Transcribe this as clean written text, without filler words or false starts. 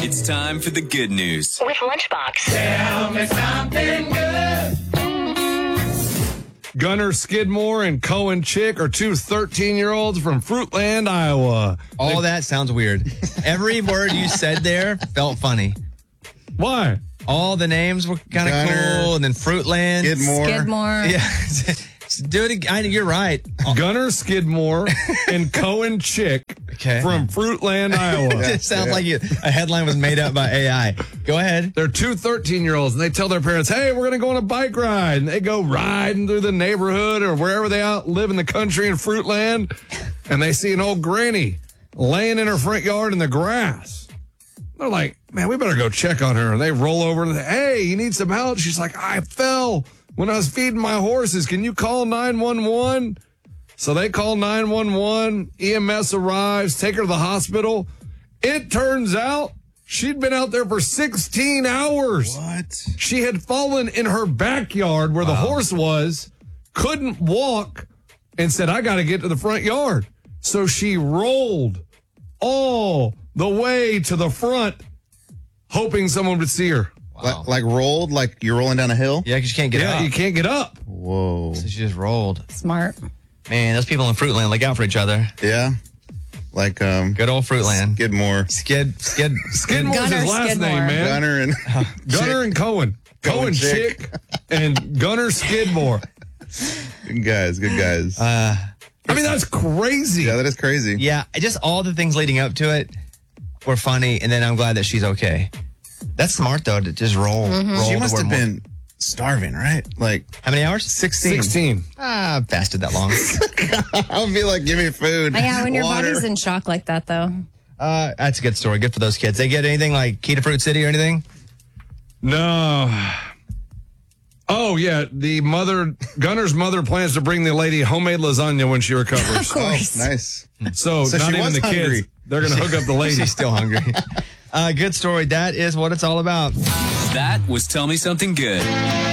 It's time for the good news. With Lunchbox. Tell me something good. Gunner Skidmore and Cohen Chick are two 13-year-olds from Fruitland, Iowa. All that sounds weird. Every word you said there felt funny. Why? All the names were kind of cool, and then Fruitland. Skidmore. Yeah. Do it again. You're right. Gunner Skidmore and Cohen Chick from Fruitland, Iowa. It sounds like a headline was made up by AI. Go ahead. They're two 13-year-olds, and they tell their parents, hey, we're going to go on a bike ride. And they go riding through the neighborhood or wherever they live in the country in Fruitland, and they see an old granny laying in her front yard in the grass. They're like, man, we better go check on her. And they roll over and say, hey, you need some help? She's like, I fell when I was feeding my horses. Can you call 911? So they call 911. EMS arrives, take her to the hospital. It turns out she'd been out there for 16 hours. What? She had fallen in her backyard where the horse was, couldn't walk, and said, I got to get to the front yard. So she rolled all the way to the front, hoping someone would see her. Wow. Like rolled, like you're rolling down a hill? Yeah, because you can't get up. Yeah, you can't get up. Whoa. So she just rolled. Smart. Man, those people in Fruitland look out for each other. Yeah. Like good old Fruitland. Skidmore. Skidmore's his last name, man. Gunner and Cohen. Cohen Chick and Gunner Skidmore. Good guys. I mean, that's crazy. Yeah, that is crazy. Yeah, just all the things leading up to it were funny, and then I'm glad that she's okay. That's smart, though, to just roll. She must have been starving, right? Like, how many hours? 16. Fasted that long. I'll be like, give me food. Yeah, when your water. body's in shock like that, though. That's a good story. Good for those kids. They get anything like Key to Fruit City or anything? No. Oh, yeah. Gunner's mother plans to bring the lady homemade lasagna when she recovers. Of course. Oh, nice. So not she even was the hungry. kids. They're going to hook up the lady. She's still hungry. Good story. That is what it's all about. That was Tell Me Something Good.